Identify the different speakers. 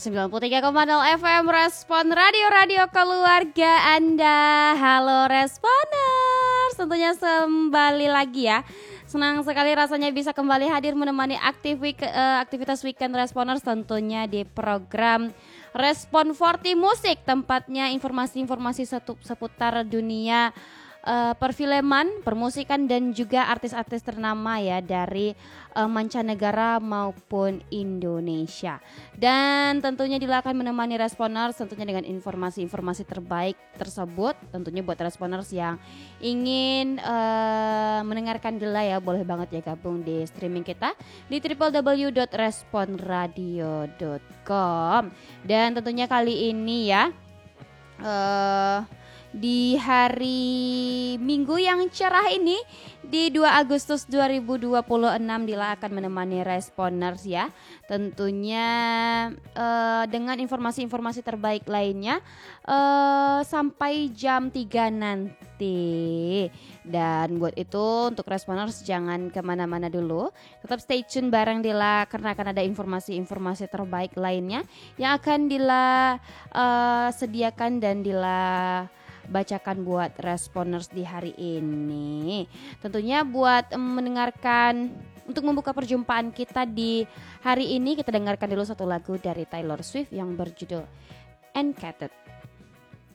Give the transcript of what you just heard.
Speaker 1: 93,0 FM Respon Radio keluarga Anda. Halo Responers, tentunya kembali lagi ya. Senang sekali rasanya bisa kembali hadir menemani aktivitas weekend Responers, tentunya di program Respon 40 Musik, tempatnya informasi-informasi seputar dunia perfilman, permusikan dan juga artis-artis ternama ya dari mancanegara maupun Indonesia. Dan tentunya Dila akan menemani Responers tentunya dengan informasi-informasi terbaik tersebut. Tentunya buat Responers yang ingin mendengarkan Dila ya, boleh banget ya gabung di streaming kita di www.responradio.com. Dan tentunya kali ini ya di hari Minggu yang cerah ini di 2 Agustus 2026 Dila akan menemani Responers ya. Tentunya dengan informasi-informasi terbaik lainnya sampai jam 3 nanti. Dan buat itu untuk Responers jangan kemana-mana dulu, tetap stay tune bareng Dila karena akan ada informasi-informasi terbaik lainnya yang akan Dila sediakan dan Dila bacakan buat Responers di hari ini. Tentunya buat mendengarkan, untuk membuka perjumpaan kita di hari ini, kita dengarkan dulu satu lagu dari Taylor Swift yang berjudul Enchanted.